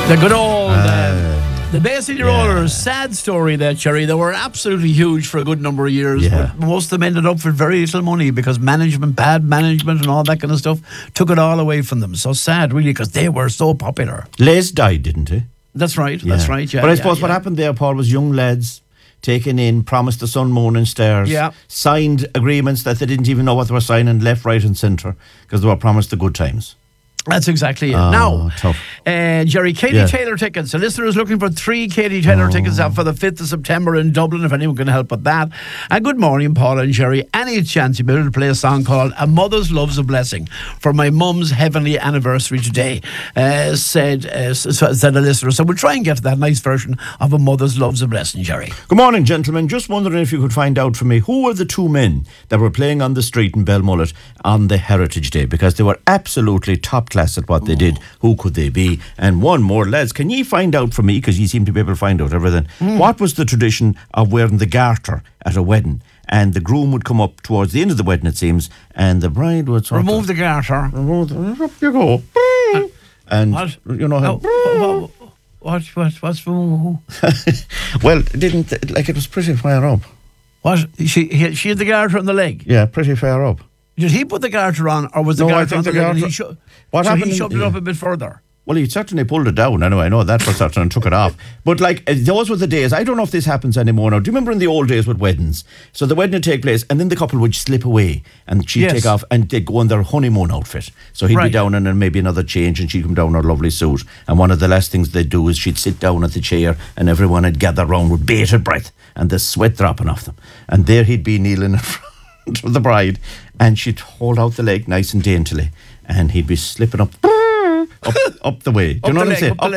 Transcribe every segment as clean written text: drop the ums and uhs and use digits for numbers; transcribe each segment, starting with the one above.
The good old the Bay City Rollers, sad story there, Cherry. They were absolutely huge for a good number of years, but most of them ended up with very little money because management, bad management and all that kind of stuff took it all away from them. So sad, really, because they were so popular. Les died, didn't he? That's right, that's right, yeah. But I suppose what happened there, Paul, was young lads taken in, promised the sun, moon and stars, signed agreements that they didn't even know what they were signing left, right and centre because they were promised the good times. That's exactly it. Now, Jerry, Katie Taylor tickets. A listener is looking for 3 Katie Taylor tickets out for the 5th of September in Dublin, if anyone can help with that. And good morning, Paul and Jerry. Any chance you'd be able to play a song called A Mother's Love's a Blessing for my mum's heavenly anniversary today, said a listener. So we'll try and get to that nice version of A Mother's Love's a Blessing, Jerry. Good morning, gentlemen. Just wondering if you could find out for me who were the 2 men that were playing on the street in Belmullet on the Heritage Day, because they were absolutely top class at what they did. Who could they be? And one more, lads, can ye find out for me, because ye seem to be able to find out everything, what was the tradition of wearing the garter at a wedding? And the groom would come up towards the end of the wedding, it seems, and the bride would sort remove the garter. Up you go. And what? You know how... What's well, it didn't, like, it was pretty far up. What? She had the garter on the leg? Yeah, pretty far up. Did he put the garter on, or was the garter on the leg? He shoved it up a bit further. Well, he certainly pulled it down. Anyway, I know that for certain, and took it off. But like, those were the days. I don't know if this happens anymore now. Do you remember in the old days with weddings? So the wedding would take place, and then the couple would slip away, and she'd take off, and they'd go in their honeymoon outfit. So he'd be down in and maybe another change, and she'd come down in her lovely suit. And one of the last things they'd do is she'd sit down at the chair, and everyone would gather round with bated breath, and the sweat dropping off them. And there he'd be kneeling in front of the bride, and she'd hold out the leg nice and daintily, and he'd be slipping up the way. Do you know what I'm saying? Up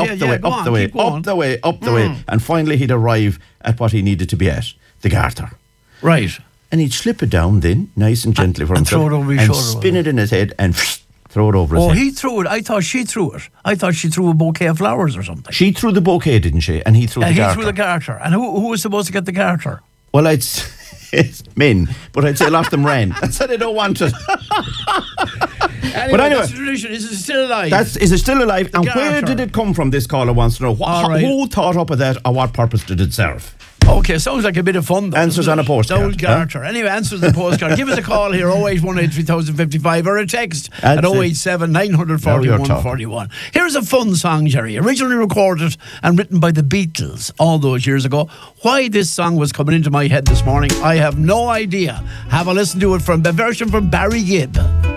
the way. And finally he'd arrive at what he needed to be at, the garter. Right. And he'd slip it down then, nice and gently for himself, throw it over his and shoulder, spin it in his head and throw it over his head. Oh, he threw it. I thought she threw it. I thought she threw a bouquet of flowers or something. She threw the bouquet, didn't she? And he threw the garter. He threw the garter. And who was supposed to get the garter? Well, it's men, but I'd say a lot of them ran. That's why they don't want it. But anyway, that's the tradition. Is it still alive? Is it still alive? And where did it come from, this caller wants to know? Who thought up of that, or what purpose did it serve? Okay, sounds like a bit of fun, though. Answers on a postcard. The old garter. Anyway, answers on a postcard. Give us a call here, 0818 3055, or a text at 087 941 41. Here's a fun song, Jerry. Originally recorded and written by the Beatles all those years ago. Why this song was coming into my head this morning, I have no idea. Have a listen to it from the version from Barry Gibb.